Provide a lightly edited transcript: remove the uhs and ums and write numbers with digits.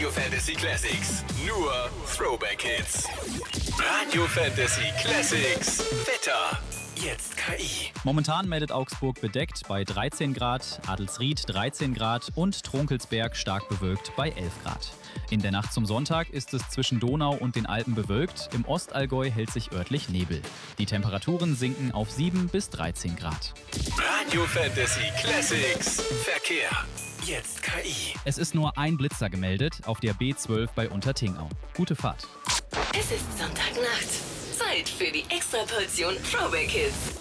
Radio Fantasy Classics. Nur Throwback Hits. Radio Fantasy Classics. Wetter. Jetzt KI. Momentan meldet Augsburg bedeckt bei 13 Grad, Adelsried 13 Grad und Trunkelsberg stark bewölkt bei 11 Grad. In der Nacht zum Sonntag ist es zwischen Donau und den Alpen bewölkt. Im Ostallgäu hält sich örtlich Nebel. Die Temperaturen sinken auf 7 bis 13 Grad. Radio Fantasy Classics. Verkehr. Jetzt KI. Es ist nur ein Blitzer gemeldet auf der B12 bei Untertingau. Gute Fahrt. Es ist Sonntagnacht. Zeit für die Extraportion Throwback Hits.